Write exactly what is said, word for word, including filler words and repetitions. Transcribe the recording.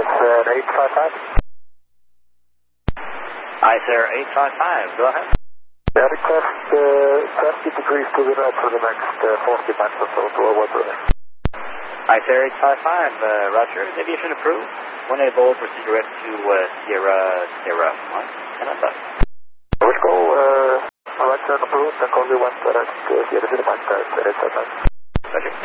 Icer eight five five. Icer eight five five, go ahead. Yeah, request uh, thirty degrees to the right for the next uh, forty miles or so to avoid weather. Icer eight five five, uh, Roger. Aviation approved. One able for cigarette to uh, Sierra Sierra one. Canada. Let's go, uh, right turn approved and call you one direct uh, Sierra Sierra Mike, eight five five. Roger.